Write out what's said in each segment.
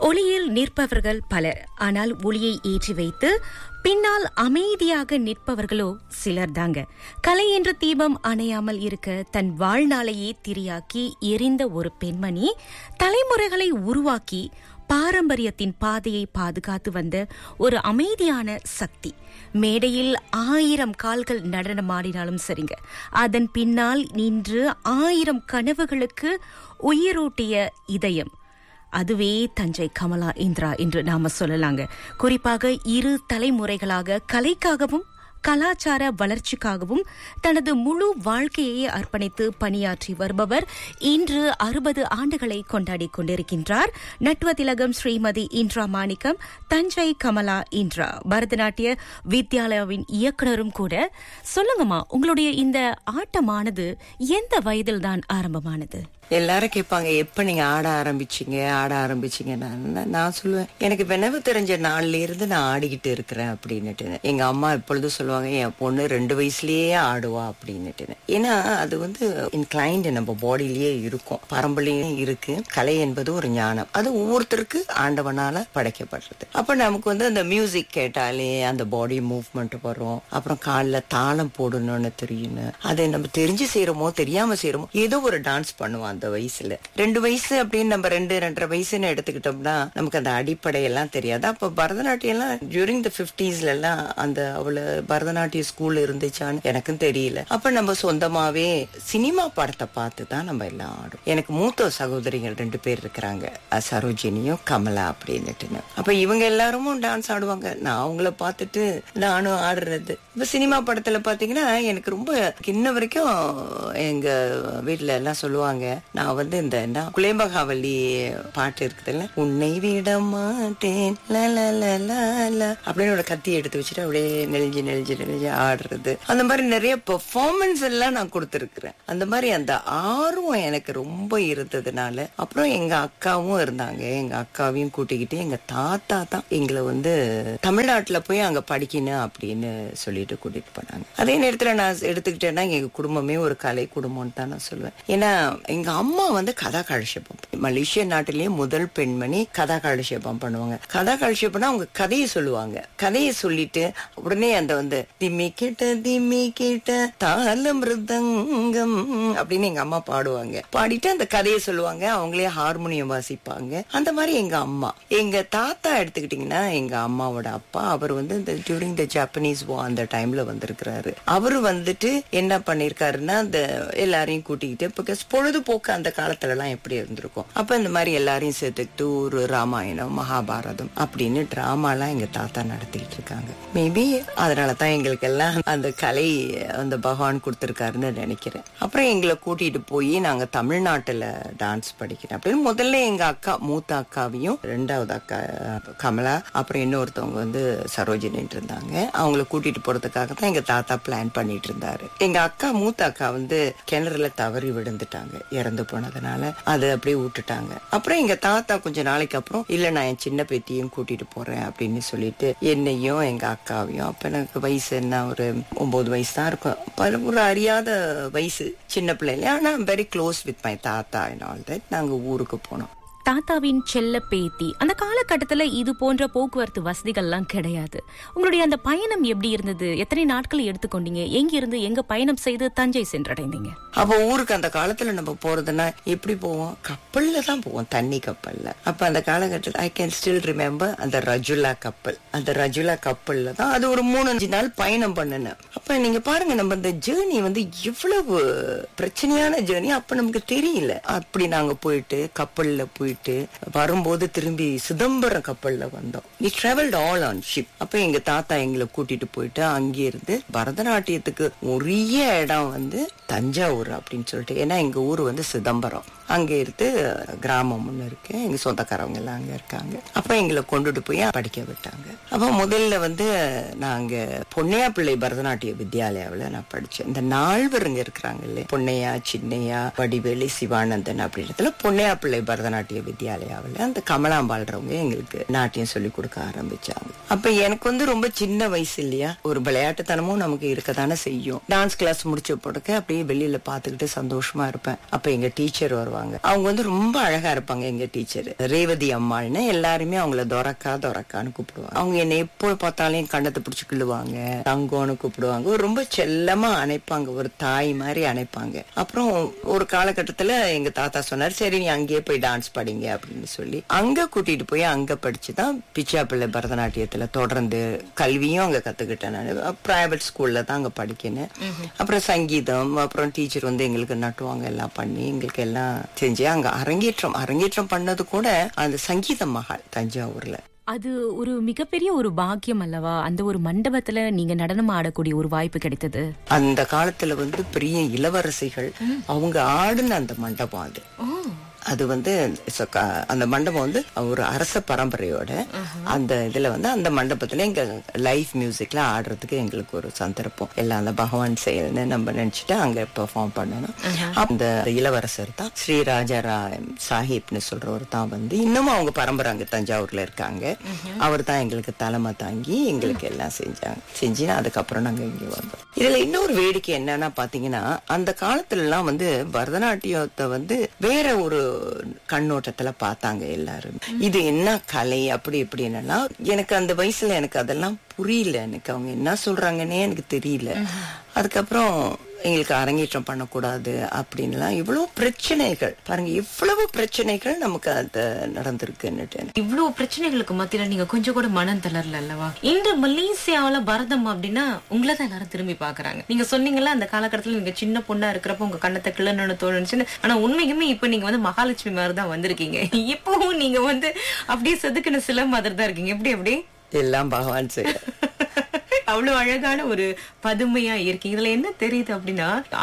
ஒளியில் நிற்பவர்கள் பலர், ஆனால் ஒளியை ஏற்றி வைத்து பின்னால் அமைதியாக நிற்பவர்களோ சிலர் தாங்க. கலை என்ற தீபம் அணையாமல் இருக்க தன் வாழ்நாளையே திரியாக்கி எரிந்த ஒரு பெண்மணி தலைமுறைகளை உருவாக்கி பாரம்பரியத்தின் பாதையை பாதுகாத்து வந்த ஒரு அமைதியான சக்தி. மேடையில் 1000 கால்கள் நடனமாடினாலும் சரிங்க, அதன் பின்னால் நின்று 1000 கனவுகளுக்கு உயிரூட்டிய இதயம், அதுவே தஞ்சை கமலா இந்திரா என்று நாம சொல்லலாங்க. குறிப்பாக 2 தலைமுறைகளாக கலைக்காகவும் கலாச்சார வளர்ச்சிக்காகவும் தனது முழு வாழ்க்கையை அர்ப்பணித்து பணியாற்றி வருபவர் இன்று 60 ஆண்டுகளை கொண்டாடி கொண்டிருக்கின்றார். நட்வ திலகம் ஸ்ரீமதி இந்திரா மாணிக்கம், தஞ்சை கமலா இந்திரா, பரதநாட்டிய வித்யாலயாவின் இயக்குனரும் கூட. சொல்லுங்கம்மா, உங்களுடைய இந்த ஆட்டமானது எந்த வயதில் தான் ஆரம்பமானது? எல்லாரும் கேட்பாங்க, எப்ப நீங்க ஆட ஆரம்பிச்சீங்க? நான் சொல்லுவேன், எனக்கு நினைவு தெரிஞ்ச நாள்ல இருந்து நான் ஆடிக்கிட்டு இருக்கிறேன் அப்படின்னுட்டு. எங்க அம்மா எப்பொழுதும் சொல்லுவாங்க, என் பொண்ணு 2 வயசுலயே ஆடுவா அப்படின்னுட்டு. ஏன்னா அது வந்து இன்க்ளைண்ட் நம்ம பாடியிலேயே இருக்கும், பரம்பரையும் இருக்கு. கலை என்பது ஒரு ஞானம், அது ஒவ்வொருத்தருக்கு ஆண்டவனால படைக்கப்படுறது. அப்ப நமக்கு வந்து அந்த மியூசிக் கேட்டாலே அந்த பாடி மூவ்மெண்ட் வரும். அப்புறம் காலில் தாளம் போடணும்னு தெரியும். அதை நம்ம தெரிஞ்சு செய்யறோமோ தெரியாம செய்யறோமோ ஏதோ ஒரு டான்ஸ் பண்ணுவோம். அந்த வயசுல 2 வயசு அப்படின்னு நம்ம 2-2.5 வயசுன்னு எடுத்துக்கிட்டோம்னா நமக்கு அந்த அடிப்படை எல்லாம் தெரியாது. அப்ப பரதநாட்டியம் எல்லாம் ஜூரிங் த 50s எல்லாம் அந்த அவ்வளவு பரதநாட்டிய ஸ்கூல் இருந்துச்சான்னு எனக்கும் தெரியல. அப்ப நம்ம சொந்தமாவே சினிமா படத்தை பார்த்து தான் நம்ம எல்லாம் ஆடும். எனக்கு மூத்த சகோதரிகள் 2 பேர் இருக்கிறாங்க, சரோஜினியும் கமலா அப்படின்னுட்டு. அப்ப இவங்க எல்லாரும் டான்ஸ் ஆடுவாங்க, நான் அவங்கள பார்த்துட்டு நானும் ஆடுறது. இப்ப சினிமா படத்துல பாத்தீங்கன்னா எனக்கு ரொம்ப இன்ன வரைக்கும் எங்க வீட்டுல எல்லாம் சொல்லுவாங்க, நான் வந்து இந்த குலேம்பகாவலி பாட்டு இருக்குதுல்ல, உன்னை விட மாட்டேன் அப்படின்னு ஒரு கத்தி எடுத்து வச்சுட்டு அப்படியே நெளிஞ்சு ஆடுறது. அந்த மாதிரி நிறைய பெர்ஃபார்மன்ஸ் எல்லாம் நான் கொடுத்துருக்கிறேன். அந்த மாதிரி அந்த ஆர்வம் எனக்கு ரொம்ப இருந்ததுனால அப்புறம் எங்க அக்காவும் இருந்தாங்க. எங்க அக்காவையும் கூட்டிக்கிட்டு எங்க தாத்தா தான் எங்களை வந்து தமிழ்நாட்டுல போய் அங்க படிக்கணும் அப்படின்னு சொல்லிட்டு கூட்டிட்டு போனாங்க. அதே நேரத்துல நான் எடுத்துக்கிட்டேன்னா எங்க குடும்பமே ஒரு கலை குடும்பம்னு தான் நான் சொல்லுவேன். ஏன்னா எங்க அம்மா வந்து கதா காலட்சேபம், மலேசிய நாட்டிலேயே முதல் பெண்மணி கதா காலட்சேபம் பண்ணுவாங்க. கதா காலட்சேபம்னா அவங்க கதையை சொல்லுவாங்க. கதையை சொல்லிட்டு உடனே அந்த வந்து திம்மி கேட்ட தாள மிருதங்கம் அப்படின்னு எங்க அம்மா பாடுவாங்க. பாடிட்டு அந்த கதையை சொல்லுவாங்க, அவங்களே ஹார்மோனியம் வாசிப்பாங்க. அந்த மாதிரி எங்க அம்மா. எங்க தாத்தா எடுத்துக்கிட்டீங்கன்னா எங்க அம்மாவோட அப்பா, அவர் வந்து இந்த டியூரிங் த ஜாப்பனீஸ் வார் அந்த டைம்ல வந்திருக்கிறாரு. அவரு வந்துட்டு என்ன பண்ணிருக்காருன்னா அந்த எல்லாரையும் கூட்டிக்கிட்டு பொழுதுபோக்கு அந்த காலத்துல எல்லாம் எப்படி இருந்திருக்கும், அப்ப இந்த மாதிரி எல்லாரையும் சேர்த்துக்கிட்டு ஒரு ராமாயணம் மகாபாரதம் அப்படின்னு டிராமா எல்லாம் எங்க தாத்தா நடத்திட்டு இருக்காங்க. மேபி அதனாலதான் எங்களுக்கு எல்லாம் அந்த கலை அந்த பகவான் கொடுத்திருக்காருன்னு நினைக்கிறேன். அப்புறம் எங்களை கூட்டிட்டு போய் நாங்க தமிழ்நாட்டுல டான்ஸ் படிக்கிறோம் அப்படின்னு முதல்ல எங்க அக்கா, மூத்த அக்காவையும் 2வது அக்கா கமலா, அப்புறம் இன்னொருத்தவங்க வந்து சரோஜினி இருந்தாங்க. அவங்கள கூட்டிட்டு போறதுக்காக தான் எங்க தாத்தா பிளான் பண்ணிட்டு இருந்தாரு. எங்க அக்கா, மூத்த அக்கா வந்து கிணறுல தவறி விழுந்துட்டாங்க, இறந்து போனதுனால அதை அப்படியே விட்டுட்டாங்க. அப்புறம் எங்க தாத்தா கொஞ்ச நாளைக்கு அப்புறம், இல்ல நான் என் சின்ன பேத்தியும் கூட்டிட்டு போறேன் அப்படின்னு சொல்லிட்டு என்னையும் எங்க அக்காவையும், அப்ப எனக்கு வயசு என்ன ஒரு 9 வயசு தான் இருக்கும், ஒரு அறியாத வயசு, சின்ன பிள்ளைல. ஆனா வெரி க்ளோஸ் வித் மை தாத்தா அண்ட் ஆல் தட். நாங்க ஊருக்கு போனோம். தாத்தாவின் செல்ல பேத்தி. அந்த காலகட்டத்துல இது போன்ற போக்குவரத்து வசதிகள் எல்லாம் கிடையாது. உங்களுடைய அந்த பயணம் எப்படி இருந்தது? எத்தனை நாட்கள் எடுத்துக்கொண்டீங்க? எங்க இருந்து எங்க பயணம் செய்து தஞ்சை சென்றடைந்தீங்க? அப்ப ஊருக்கு அந்த காலத்துல நம்ம போறதுன்னா எப்படி போவோம்? கப்பல்ல தான் போவோம், தண்ணி கப்பல்ல. அப்ப அந்த காலகட்டத்தில் ஐ கேன் ஸ்டில் ரிமெம்பர் அந்த ரஜுலா கப்பல். அந்த ரஜுலா கப்பல்ல தான் அது ஒரு 3-5 நாள் பயணம் பண்ணினேன். அப்ப நீங்க பாருங்க, நம்ம இந்த ஜேர்னி வந்து எவ்வளவு பிரச்சனையான ஜேர்னி அப்ப நமக்கு தெரியல. அப்படி நாங்க போயிட்டு கப்பல்ல போயிட்டு வரும்போது திரும்பி சிதம்பரம் கப்பல்ல வந்தோம். We traveled all on ship. அப்ப எங்க தாத்தா எங்களை கூட்டிட்டு போயிட்டு அங்கே இருந்து பரதநாட்டியத்துக்கு உரிய இடம் வந்து தஞ்சாவூர் அப்படின்னு சொல்லிட்டு, ஏன்னா எங்க ஊர் வந்து சிதம்பரம், அங்க இருந்து கிராமம் ஒண்ணு இருக்கு, எங்க சொந்தக்காரவங்க எல்லாம் அங்க இருக்காங்க. அப்ப எங்களை கொண்டுட்டு போய் படிக்க விட்டாங்க. அப்ப முதல்ல வந்து நாங்க பொன்னையா பிள்ளை பரதநாட்டிய வித்யாலயாவில நான் படிச்சேன். இந்த 4 இருக்கிறாங்க இல்ல, பொன்னையா, சின்னையா, வடிவேலி, சிவானந்தன் அப்படின்றதுல பொன்னையா பிள்ளை பரதநாட்டிய வித்யாலயாவில அந்த கமலாம்பாள்றவங்க எங்களுக்கு நாட்டியம் சொல்லி கொடுக்க ஆரம்பிச்சாங்க. அப்ப எனக்கு வந்து ரொம்ப சின்ன வயசு இல்லையா, ஒரு விளையாட்டுத்தனமும் நமக்கு இருக்கத்தானே செய்யும். டான்ஸ் கிளாஸ் முடிச்ச போடுக்க அப்படியே அப்படியே வெளியில பாத்துக்கிட்டு சந்தோஷமா இருப்பேன். அப்ப எங்க டீச்சர் வருவாங்க. அவங்க வந்து ரொம்ப அழகா இருப்பாங்க. எங்க டீச்சர் ரேவதி அம்மாள்னு, எல்லாருமே அவங்கள துரக்கான்னு கூப்பிடுவாங்க. அவங்க என்னை எப்போ பார்த்தாலும் கண்ணத்தை பிடிச்சு கிள்ளுவாங்க, தங்கம்னு கூப்பிடுவாங்க. ரொம்ப செல்லமா அணைப்பாங்க, ஒரு தாய் மாதிரி அணைப்பாங்க. அப்புறம் ஒரு காலகட்டத்துல எங்க தாத்தா சொன்னார், சரி நீ அங்கேயே போய் டான்ஸ் படிங்க அப்படின்னு சொல்லி அங்க கூட்டிட்டு போய் அங்க படிச்சுதான் பிச்சாப்பிள்ளை பரதநாட்டியத்துல தொடர்ந்து கல்வியும் அங்க கத்துக்கிட்டேன். நான் பிரைவேட் ஸ்கூல்ல தான் அங்க படிக்கணும். அப்புறம் சங்கீதம், அப்புறம் டீச்சர் வந்து எங்களுக்கு நட்டுவாங்க, எல்லாம் பண்ணி எங்களுக்கு எல்லாம் செஞ்சு அங்க அரங்கேற்றம் பண்ணது கூட அந்த சங்கீத மஹால் தஞ்சாவூர்ல. அது ஒரு மிகப்பெரிய ஒரு பாக்கியம் அல்லவா? அந்த ஒரு மண்டபத்துல நீங்க நடனம் ஆடக்கூடிய ஒரு வாய்ப்பு கிடைத்தது. அந்த காலத்துல வந்து பெரிய இளவரசிகள் அவங்க ஆடுன அந்த மண்டபம் அது வந்து அந்த மண்டபம் வந்து ஒரு அரச பரம்பரையோட அந்த இதுல வந்து அந்த மண்டபத்துல எங்க லைவ் மியூசிக்ல ஆடுறதுக்கு எங்களுக்கு ஒரு சந்தர்ப்பம். எல்லாம் அந்த பகவான் செயல்னு நம்ம நினைச்சிட்டு அங்க பெர்ஃபார்ம் பண்ணணும். அந்த இளவரசர் தான் ஸ்ரீ ராஜாராம் சாஹிப்னு சொல்றவர் தான் வந்து இன்னமும் அவங்க பரம்பரை அங்க தஞ்சாவூர்ல இருக்காங்க. அவர் தான் எங்களுக்கு தலைமை தாங்கி எங்களுக்கு எல்லாம் செஞ்சு அதுக்கப்புறம் நாங்க இங்க வந்தோம். இதுல இன்னொரு வேடிக்கை என்னன்னா பாத்தீங்கன்னா, அந்த காலத்துல எல்லாம் வந்து பரதநாட்டியத்தை வந்து வேற ஒரு கண்ணோட்டத்துல பார்த்தாங்க எல்லாரும். இது என்ன கலை அப்படி இப்படின்னா, எனக்கு அந்த வயசுல எனக்கு அதெல்லாம் புரியல. எனக்கு அவங்க என்ன சொல்றாங்கன்னே எனக்கு தெரியல. அதுக்கப்புறம் எங்களுக்கு அரங்கேற்றம் பண்ணக்கூடாது அப்படின்லாம் இவ்வளவு பிரச்சனைகள் பாருங்க, இவ்வளவு பிரச்சனைகள் நமக்கு அது நடந்திருக்குன்னு. இவ்வளவு பிரச்சனைகளுக்கு மத்தியில நீங்க கொஞ்சம் கூட மனம் தளரல அல்லவா? இன்று மலேசியாவில பரதம் அப்படின்னா உங்களதான் எல்லாரும் திரும்பி பாக்குறாங்க. நீங்க சொன்னீங்கல்ல, அந்த காலகட்டத்துல நீங்க சின்ன பொண்ணா இருக்கிறப்ப உங்க கண்ணத்தை கிளன்னு தோணுச்சுன்னு. ஆனா உண்மைக்குமே இப்ப நீங்க வந்து மகாலட்சுமி மாதிரிதான் வந்திருக்கீங்க. இப்பவும் நீங்க வந்து அப்படியே செதுக்குன சில மாதிரி தான் இருக்கீங்க. எப்படி எல்லாம் பகவான் செய்ய அவ்வளவு அழகான ஒரு பதுமையா இருக்கு. இதுல என்ன தெரியுது அப்படின்னா,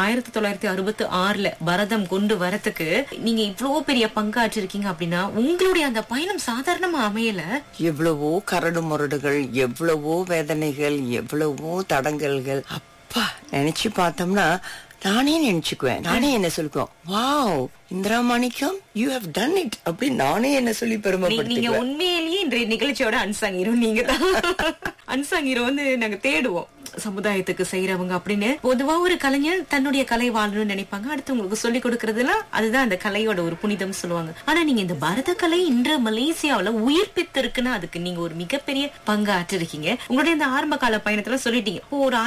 1966 பரதம் கொண்டு வரதுக்கு நீங்க இவ்வளவு பெரிய பங்காற்றிருக்கீங்க அப்படின்னா உங்களுடைய அந்த பயணம் சாதாரணமா அமையல. எவ்வளவோ கரடு முரடுகள், எவ்வளவோ வேதனைகள், எவ்வளவோ தடங்கல்கள். அப்பா நினைச்சு பார்த்தோம்னா நானே நினைச்சுக்குவேன். நானே என்ன சொல்லுவேன், wow Indira Manickam, you have done it அப்படி நானே என்ன சொல்லி பெருமைப்படுத்திக்குவேன். நீங்க உண்மையிலேயே இன்றைய நிகழ்ச்சியோட அன்சாங் ஹீரோ. நீங்க தான் அன்சாங் ஹீரோ வந்து நாங்க தேடுவோம் சமுதாயத்துக்கு செய்யறவங்க அப்படின்னு. பொதுவா ஒரு கலைஞர் தன்னுடைய கலை வாழணும்னு நினைப்பாங்க, அடுத்தவங்களுக்கு சொல்லிக் கொடுக்கறதுலாம் அதுதான் அந்த கலையோட ஒரு புனிதம் சொல்லுவாங்க. ஆனா நீங்க இந்த பரத கலை இன்று மலேசியாவில உயிர்ப்பித்து இருக்குன்னா அதுக்கு நீங்க ஒரு மிகப்பெரிய பங்கு ஆற்றிருக்கீங்க. உங்களுடைய இந்த ஆரம்ப கால பயணத்துல சொல்லிட்டீங்க, இப்போ ஒரு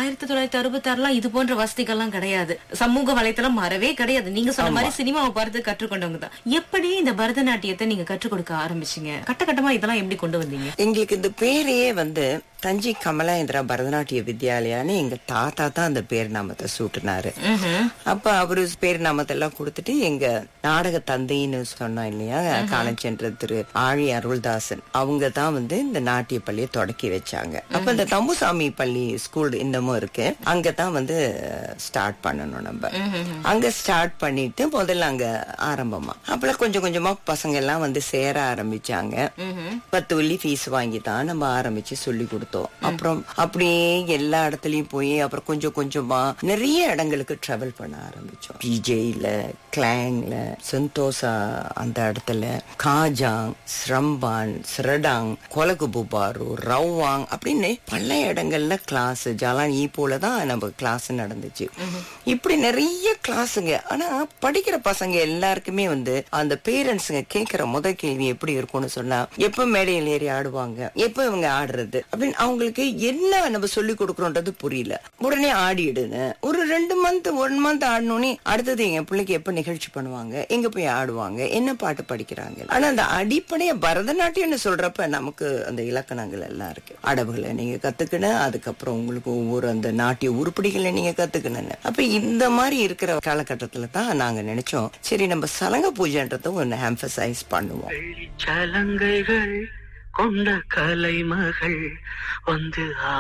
1966 இது போன்ற வசதிகள்லாம் கிடையாது, சமூக வலைத்தளம் மறவே கிடையாது. நீங்க சொன்ன மாதிரி சினிமாவை பார்த்து கற்றுக்கொண்டவங்க தான். எப்படி இந்த பரதநாட்டியத்தை நீங்க கற்றுக் கொடுக்க ஆரம்பிச்சீங்க? கட்டமா இதெல்லாம் எப்படி கொண்டு வந்தீங்க? எங்களுக்கு இந்த பேரையே வந்து தஞ்சை கமலேந்திரா பரதநாட்டிய வித்யாலயான்னு எங்க தாத்தா தான் அந்த பேர் நாமத்தை சூட்டினாரு. அப்ப அவரு பேர் நாமத்தை எல்லாம் கொடுத்துட்டு எங்க நாடக தந்தைன்னு சொன்னோம் இல்லையா, காலஞ்சென்ற திரு ஆழி அருள்தாசன், அவங்க தான் வந்து இந்த நாட்டிய பள்ளியை தொடக்கி வச்சாங்க. அப்ப இந்த தம்புசாமி பள்ளி ஸ்கூல் இன்னமும் இருக்கு, அங்கதான் வந்து ஸ்டார்ட் பண்ணணும் நம்ம. அங்க ஸ்டார்ட் பண்ணிட்டு முதல்ல அங்க ஆரம்பமா அப்பெல்லாம் கொஞ்சம் கொஞ்சமா பசங்க எல்லாம் வந்து சேர ஆரம்பிச்சாங்க. 10 வெள்ளி ஃபீஸ் வாங்கி தான் நம்ம ஆரம்பிச்சு சொல்லி கொடுத்தோம். அப்புறம் அப்படியே எல்லா இடத்துலயும் போய் அப்புறம் கொஞ்சம் கொஞ்சமா நிறைய இடங்களுக்கு டிராவல் பண்ண ஆரம்பிச்சோம். பிஜேல, கிளாங்ல, செந்தோசா, அந்த இடத்துல காஜாங், ஸ்ரம்பான், ஸ்ரடாங், கொலகுபுபாரு, ரவ்வாங் அப்படின்னு பல இடங்கள்ல கிளாஸ், ஜாலான் போலதான் நம்ம கிளாஸ் நடந்துச்சு. இப்படி நிறைய கிளாஸுங்க. ஆனா படிக்கிற பசங்க எல்லாருக்குமே வந்து அந்த பேரண்ட்ஸுங்க கேட்கிற முதல் கேள்வி எப்படி இருக்கும்னு சொன்னா, எப்ப மேடையில் ஏறி ஆடுவாங்க, எப்ப இவங்க ஆடுறது அப்படின்னு. அவங்களுக்கு என்ன நம்ம சொல்லி கொடுக்கறோன்றது புரியல. உடனே ஆடிடுன்னு ஒரு 1 மந்த் ஆடணும்னே அடுத்தது எங்க பிள்ளைக்கு எப்ப நிகழ்ச்சி பண்ணுவாங்க, எங்க போய் ஆடுவாங்க, என்ன பாட்டு படிக்கிறாங்க. ஆனா அந்த அடிப்படைய பரதநாட்டியம்னு சொல்றப்ப நமக்கு அந்த இலக்கணங்கள் எல்லாம் இருக்கு. அடவுகளை நீங்க கத்துக்கணும், அதுக்கப்புறம் உங்களுக்கு ஒவ்வொரு அந்த நாட்டிய உருப்படிகளை நீங்க கத்துக்கணும். அப்ப இந்த மாதிரி இருக்கிற காலகட்டத்துல தான் நாங்க நினைச்சோம், சரி நம்ம சலங்க பூஜைன்றத ஒன்னு எம்பசைஸ் பண்ணுவோம். சலங்கைகள் கொண்ட கலைமகள் வந்து